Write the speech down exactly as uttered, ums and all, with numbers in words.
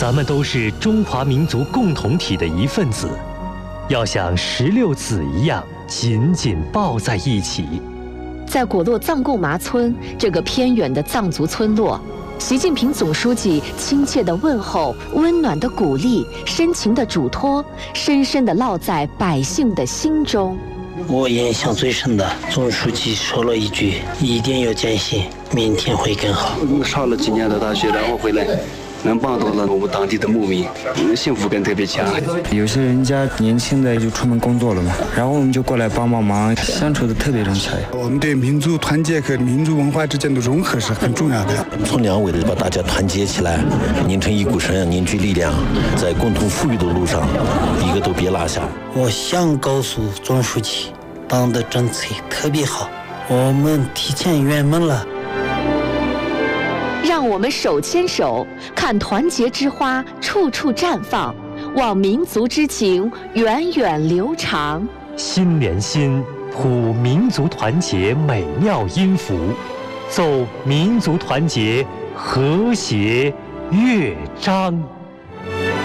咱们都是中华民族共同体的一份子，要像石榴籽一样紧紧抱在一起。 在果洛藏贡麻村这个偏远的藏族村落，习近平总书记亲切的问候、温暖的鼓励、深情的嘱托，深深地烙在百姓的心中。 我印象最深的，总书记说了一句：“一定要坚信，明天会更好。” 上了几年的大学，然后回来，能帮到了我们当地的牧民，幸福感特别强。 有些人家年轻的就出门工作了嘛，然后我们就过来帮帮忙，相处的特别融洽。 我们对民族团结和民族文化之间的融合是很重要的。 从良为的把大家团结起来，拧成一股绳，凝聚力量，在共同富裕的路上，一个都别落下。 我想告诉总书记，党的政策特别好，我们提前圆满了。 让我们手牵手，看团结之花处处绽放，望民族之情源远流长。 心连心，谱民族团结美妙音符，奏民族团结和谐乐章。